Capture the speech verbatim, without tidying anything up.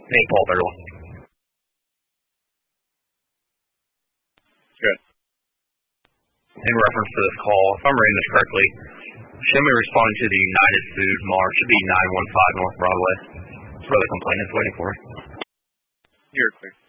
Nate Paul, third one. Good. In reference to this call, if I'm reading this correctly, show me responding to the United Food Mart. Should be nine one five North Broadway. That's where the complainant's waiting for. You're clear.